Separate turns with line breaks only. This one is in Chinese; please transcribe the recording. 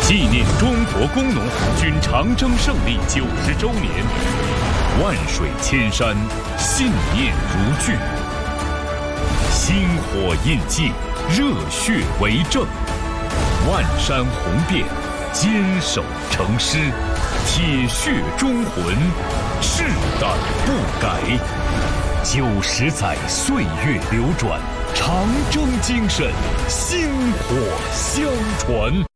纪念中国工农红军长征胜利90周年，万水千山，信念如炬，星火印记，热血为证，万山红遍，坚守成师，铁血忠魂，志胆不改。90载岁月流转，长征精神，薪火相传。